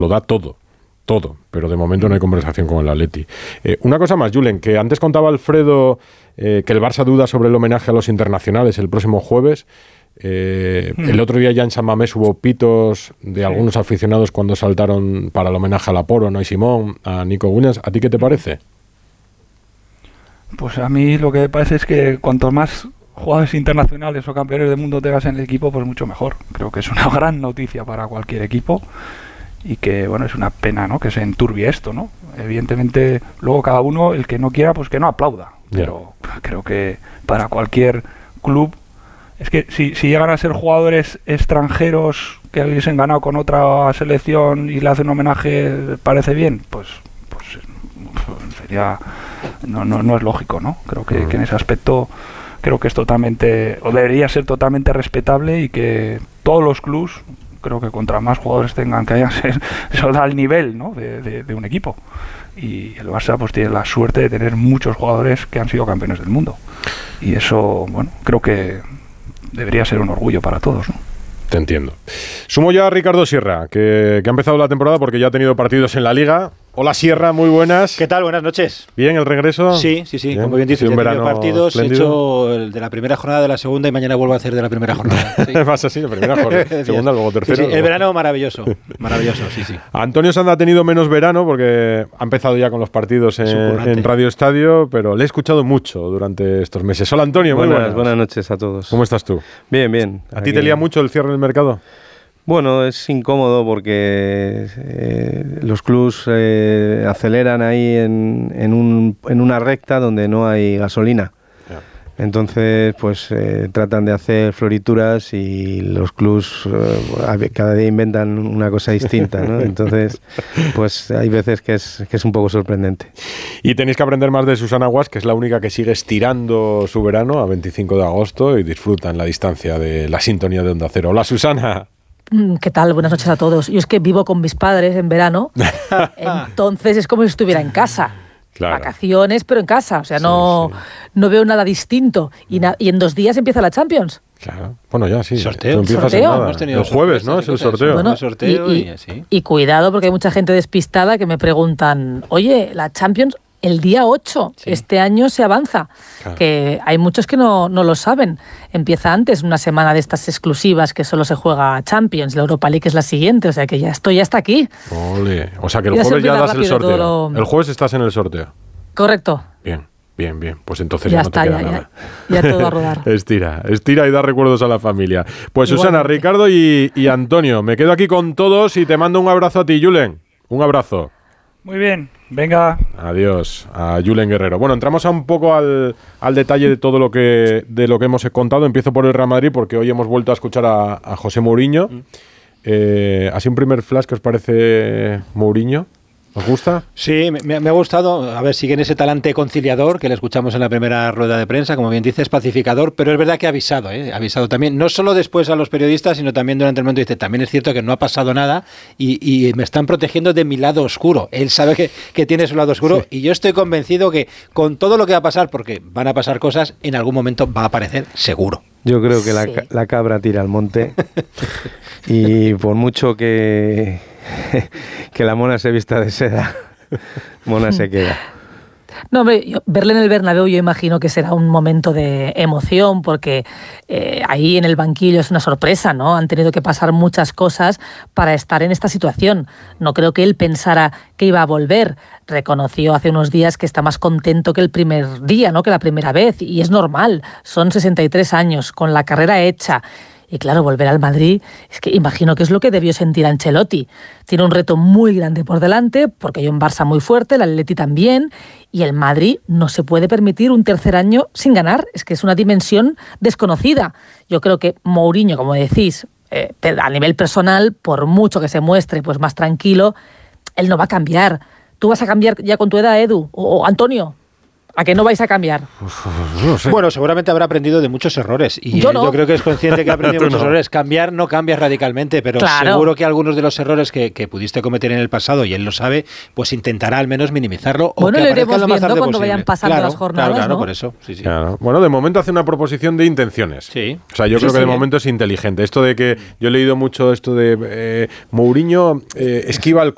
lo da todo, pero de momento no hay conversación con el Atleti. Una cosa más, Julen, que antes contaba Alfredo que el Barça duda sobre el homenaje a los internacionales el próximo jueves. El otro día ya en San Mamés hubo pitos de algunos aficionados cuando saltaron para el homenaje a Laporo, ¿no? Y Simón, a Nico Williams. ¿A ti qué te parece? Pues a mí lo que me parece es que cuanto más jugadores internacionales o campeones del mundo tengas en el equipo, pues mucho mejor. Creo que es una gran noticia para cualquier equipo y que, bueno, es una pena, ¿no?, que se enturbie esto, ¿no? Evidentemente, luego cada uno, el que no quiera, pues que no aplauda. Pero creo que para cualquier club, es que si llegan a ser jugadores extranjeros que hubiesen ganado con otra selección y le hacen un homenaje, ¿parece bien? Pues sería... No es lógico, ¿no? Creo que en ese aspecto creo que es totalmente, o debería ser totalmente respetable, y que todos los clubs, creo que contra más jugadores tengan, que hayan, eso da el nivel, ¿no?, de un equipo. Y el Barça pues tiene la suerte de tener muchos jugadores que han sido campeones del mundo. Y eso, bueno, creo que debería ser un orgullo para todos, ¿no? Te entiendo. Sumo ya a Ricardo Sierra, que ha empezado la temporada porque ya ha tenido partidos en la Liga. Hola Sierra, muy buenas. ¿Qué tal? Buenas noches. ¿Bien el regreso? Sí. Bien. Como bien dices, un he verano tenido partidos, espléndido. he hecho el de la primera jornada, de la segunda, y mañana vuelvo a hacer de la primera jornada. Sí. Vas así, la primera jornada, segunda, luego tercera. Sí, el verano maravilloso, sí. Antonio Sanda ha tenido menos verano porque ha empezado ya con los partidos en Radio Estadio, pero le he escuchado mucho durante estos meses. Hola Antonio, muy buenas. Buenas noches a todos. ¿Cómo estás tú? Bien. ¿A ti te lía mucho el cierre del mercado? Bueno, es incómodo porque los clubs aceleran ahí en una recta donde no hay gasolina. Entonces, pues tratan de hacer florituras y los clubs cada día inventan una cosa distinta, ¿no? Entonces, pues hay veces que es un poco sorprendente. Y tenéis que aprender más de Susana Guas, que es la única que sigue estirando su verano a 25 de agosto y disfruta en la distancia de la sintonía de Onda Cero. Hola, Susana. ¿Qué tal? Buenas noches a todos. Yo es que vivo con mis padres en verano, entonces es como si estuviera en casa. Claro. Vacaciones, pero en casa. O sea, no veo nada distinto. Y en 2 días empieza la Champions. Claro. Bueno, ya sí. ¿Sorteo? El jueves, ¿no? Es el sorteo. Bueno, el sorteo y así. Y cuidado, porque hay mucha gente despistada que me preguntan, oye, la Champions el día 8, este año se avanza. Claro. Que hay muchos que no lo saben. Empieza antes, una semana de estas exclusivas que solo se juega Champions. La Europa League es la siguiente, o sea que ya está aquí. Ole. O sea que el jueves ya das el sorteo. El jueves estás en el sorteo. Correcto. Bien. Pues entonces ya no está, te queda nada. Ya todo a rodar. Estira y da recuerdos a la familia. Pues Susana, igualmente. Ricardo y Antonio, me quedo aquí con todos y te mando un abrazo a ti, Julen. Un abrazo. Muy bien, venga. Adiós a Julen Guerrero. Bueno, entramos un poco al detalle de todo lo que hemos contado. Empiezo por el Real Madrid porque hoy hemos vuelto a escuchar a José Mourinho. ¿Así un primer flash que os parece Mourinho? ¿Os gusta? Sí, me ha gustado. A ver, sigue en ese talante conciliador que le escuchamos en la primera rueda de prensa, como bien dices, pacificador, pero es verdad que ha avisado, ha avisado también, no solo después a los periodistas, sino también durante el momento. Dice, también es cierto que no ha pasado nada y me están protegiendo de mi lado oscuro. Él sabe que tiene su lado oscuro, y yo estoy convencido que con todo lo que va a pasar, porque van a pasar cosas, en algún momento va a aparecer seguro. Yo creo que la cabra tira al monte y por mucho que la mona se vista de seda, mona se queda. No, hombre, verle en el Bernabéu yo imagino que será un momento de emoción porque ahí en el banquillo es una sorpresa, ¿no? Han tenido que pasar muchas cosas para estar en esta situación. No creo que él pensara que iba a volver. Reconoció hace unos días que está más contento que el primer día, ¿no? Que la primera vez, y es normal. Son 63 años, con la carrera hecha. Y claro, volver al Madrid, es que imagino que es lo que debió sentir Ancelotti. Tiene un reto muy grande por delante, porque hay un Barça muy fuerte, el Atleti también, y el Madrid no se puede permitir un tercer año sin ganar. Es que es una dimensión desconocida. Yo creo que Mourinho, como decís, a nivel personal, por mucho que se muestre pues más tranquilo, él no va a cambiar. ¿Tú vas a cambiar ya con tu edad, Edu? ¿O Antonio? ¿A qué no vais a cambiar? No sé. Bueno, seguramente habrá aprendido de muchos errores. Y yo creo que es consciente que ha aprendido muchos errores. Cambiar no cambia radicalmente, pero seguro que algunos de los errores que pudiste cometer en el pasado, y él lo sabe, pues intentará al menos minimizarlo. Bueno, o que lo iremos lo más viendo tarde cuando posible. vayan pasando las jornadas, Claro, ¿no? por eso. Sí. Claro. Bueno, de momento hace una proposición de intenciones. Sí. O sea, yo creo que de momento es inteligente. Esto de que yo he leído mucho esto de Mourinho esquiva al